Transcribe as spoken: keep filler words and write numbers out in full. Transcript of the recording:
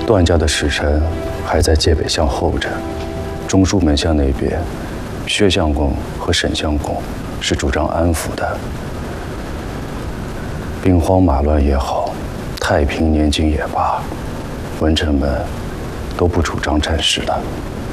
段家的使臣还在界北巷候着，中书门巷那边，薛相公和沈相公是主张安抚的。兵荒马乱也好，太平年间也罢，文臣们都不主张战事的。